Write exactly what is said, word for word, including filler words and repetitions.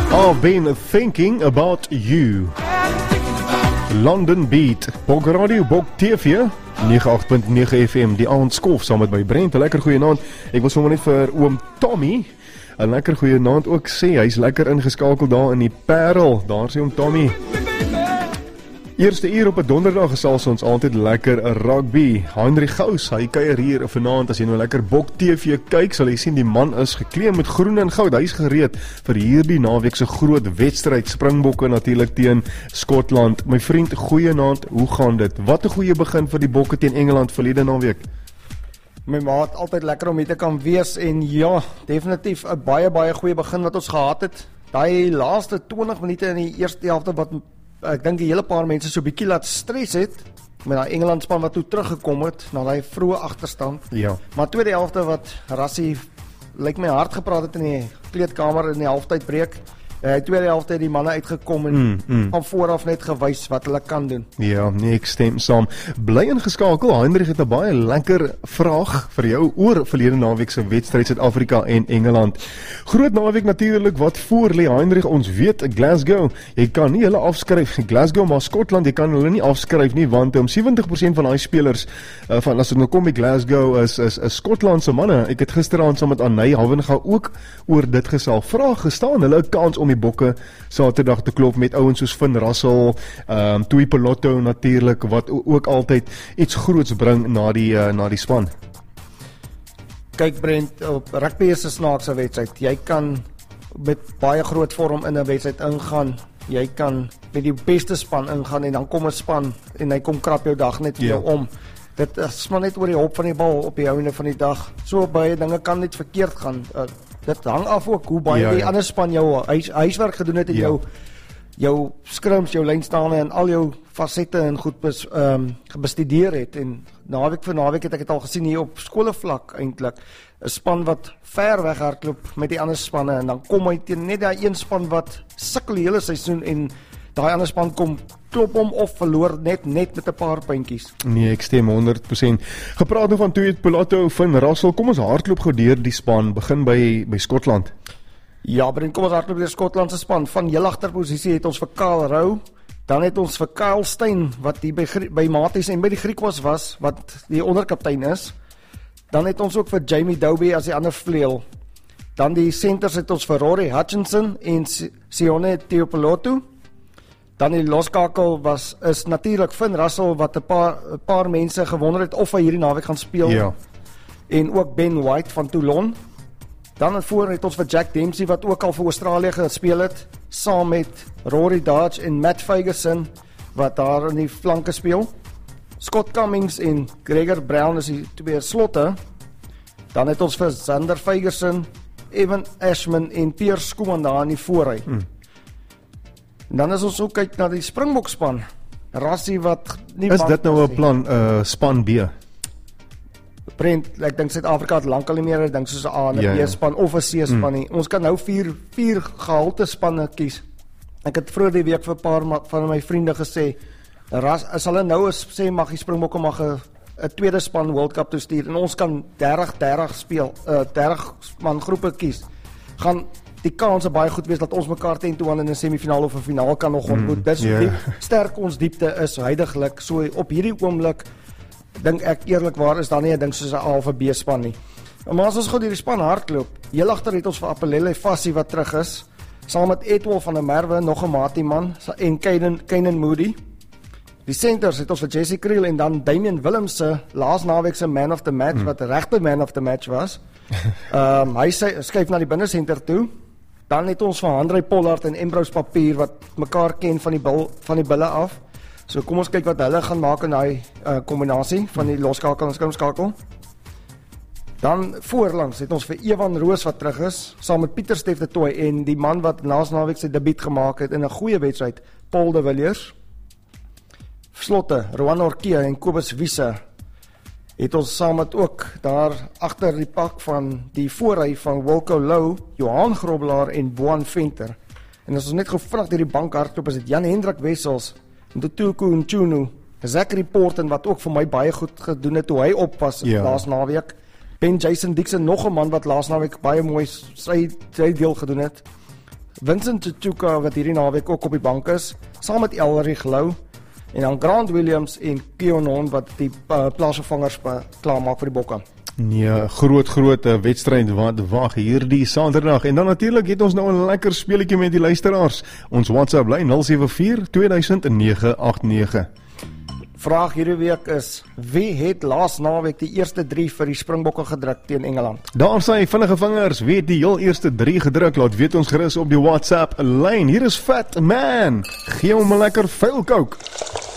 I've been thinking about you. London Beat, Bok Radio, Bok T V, nege agt punt nege F M, die aand skof saam met my Brent. 'n Lekker goeie aand. Ek wil sommer net vir oom Tommy 'n lekker goeie aand ook sê. Hy's lekker ingeskakel daar in die Parel. Daar sê oom Tommy. Eerste uur op 'n donderdag gesels ons altyd lekker rugby. Heinrich Gous, hy kuier hier vanaand. As jy nou lekker Bok T V kyk, sal jy sien die man is gekleed met groen en goud. Hy's gereed vir hierdie naweek se groot wedstryd. Springbokke natuurlik teen Skotland. My vriend, goeie aand. Hoe gaan dit? Wat 'n goeie begin vir die Bokke teen Engeland verlede naweek. My maat, altyd lekker om hier te kan wees en ja, definitief 'n baie baie goeie begin wat ons gehad het. Daai laaste twintig minute in die eerste helfte wat ek dink die hele paar mense so bietjie laat stres het met daai Engeland span wat toe teruggekom het na daai vroeë agterstand. Ja. Maar tweede helfte wat Rassie lyk my hard gepraat het in die kleedkamer in die halftydbreek. Uh, tweede helfte het die manne uitgekom en mm, mm. van vooraf net gewys wat hulle kan doen. Ja, nee, ek stem saam. Bly ingeskakel. Heinrich het 'n baie lekker vraag vir jou oor verlede naweek se wedstryd Suid-Afrika en Engeland. Groot naweek natuurlik, wat voor lê Heinrich? Ons weet Glasgow. Jy kan nie hulle afskryf. Glasgow maar Skotland, jy kan hulle nie afskryf nie want om sewentig persent van daai spelers uh, van as dit nou kom by Glasgow is is is Skotland se manne. Ek het gisteraand saam met Anay Havenga ook oor dit gesel. Vraag gestaan, hulle 'n kans om die Bokke Saterdag te klop met ouens soos Finn Russell, ehm um, Tui Pelotto natuurlik wat ook altyd iets groots bring na die uh, na die span. Kyk Brent, op rugby is 'n snaakse wedstryd. Jy kan met baie groot vorm in 'n wedstryd ingaan. Jy kan met die beste span ingaan en dan kom 'n span en hy kom krap jou dag net vir jou Ja. om. Dit is maar net oor die hop van die bal op die einde van die dag. So baie dinge kan net verkeerd gaan. Uh, dit hang af ook hoe baie Ja, die ja. ander span jou huis, huiswerk gedoen het en Ja. jou jou scrims, jou lynstaande en al jou fasette en goed bes, um, bestudeer het. En naweek vir naweek het ek dit al gesien hier op skolevlak eintlik. 'n Span wat ver weg hardloop met die ander spanne en dan kom hy teen net daai een span wat sukkel die hele seisoen en daai ander span kom klop hom of verloor net net met 'n paar puntjies. Nee, ek stem honderd persent. Gepraat nou van Tui Pelotto, Finn Russell, kom ons hardloop gou deur die span, begin by by Skotland. Ja, Brent, kom ons hardloop deur Skotland se span. Van heel agterposisie het ons vir Karl Rou, dan het ons vir Kyle Steyn wat hier by by Maties en by die Griekwas was wat die onderkaptein is. Dan het ons ook vir Jamie Doby as die ander vleuel. Dan die centers het ons vir Rory Hutchinson en Sione Teopolotto. Dan die loskakel was is natuurlik Finn Russell wat 'n paar 'n paar mense gewonder het of hy hierdie naweek gaan speel. Ja. En ook Ben White van Toulon. Dan voor het ons vir Jack Dempsey wat ook al vir Australië gespeel het, saam met Rory Dodge en Matt Ferguson wat daar in die flanke speel. Scott Cummings en Gregor Brown is die twee slotte. Dan het ons vir Zander Ferguson, Evan Ashman en Piers Skuman daar in die voorry. Hmm. Dan is ons ook kyk na die Springbokspan. Rassie wat nie Is dit nou 'n plan uh, span B? Brent, ek dink Suid-Afrika het lankal nie meer 'n ding soos 'n A en 'n Ja, ja. B-span of 'n C-span nie. Mm. Ons kan nou vier vier gehalte spanne kies. Ek het vroeër die week vir 'n paar ma- van my vriende gesê, ras as hulle nou is sê mag die Springbokke mag 'n 'n tweede span World Cup toe stuur en ons kan dertig dertig speel, uh, dertig man groepe kies. Gaan die kanse baie goed wees dat ons mekaar teen toe aan in 'n semifinaal of 'n finaal kan nog ontmoet. Mm, Dis yeah. hoe sterk ons diepte is huidiglik. So op hierdie oomblik dink ek eerlikwaar is daar nie 'n ding soos 'n A of 'n B span nie. Maar as ons gou deur die span hardloop, heel agter het ons vir Apelele Fassie wat terug is, saam met Etwol van der Merwe, nog 'n matie man, en Kaden Kanen Moody. Die centers het ons vir Jesse Kriel en dan Damian Willems se laas naweek se man of the match mm. wat regte man of the match was. Ehm um, hy sy, skuif na die binnensenter toe. Dan het ons vir Andre Pollard en Ambrose Papier wat mekaar ken van die bil, van die bulle af. So kom ons kyk wat hulle gaan maak in daai uh, kombinasie van die loskakel en skrimskakel. Dan voorlangs het ons vir Evan Roos wat terug is, saam met Pieter Steff de Tooy en die man wat laas naweek sy debuut gemaak het in 'n goeie wedstryd, Paul de Villiers. Slotte, Rowan Orkee en Kobus Wiese het ons saam met ook daar agter die pak van die voorry van Wilco Lou, Johan Grobelaar en Boan Venter. En as ons net gevraag deur die bank hardloop is dit Jan Hendrik Wessels, Ntutuku Nchunu, Zachary Porten wat ook vir my baie goed gedoen het toe hy op was Ja. laas naweek. Ben Jason Dixon, nog 'n man wat laas naweek baie mooi sy sy deel gedoen het. Vincent Tutuka wat hierdie naweek ook op die bank is, saam met Elrich Lou, en dan Grant Williams en Keonon wat die uh, plaasvervangers klaarmaak vir die Bokke. Nee, groot groot uh, wedstryd wat wag hierdie Saterdag. En dan natuurlik het ons nou 'n lekker speletjie met die luisteraars. Ons WhatsApp lyn nul sewe vier twee duisend nege agt nege. Vraag hierdie week is: wie het laas naweek die eerste drie vir die Springbokke gedruk teen Engeland? Daar sy vinnige vingers, wie het die heel eerste drie gedruk? Laat weet ons gerus op die WhatsApp lyn. Hier is Fat Man. Gee hom 'n lekker vuil coke.